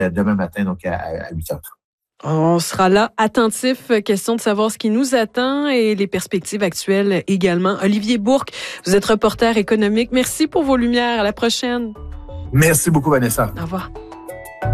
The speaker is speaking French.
demain matin, donc à 8h30. On sera là, attentif, question de savoir ce qui nous attend et les perspectives actuelles également. Olivier Bourque, vous êtes reporter économique. Merci pour vos lumières. À la prochaine. Merci beaucoup, Vanessa. Au revoir.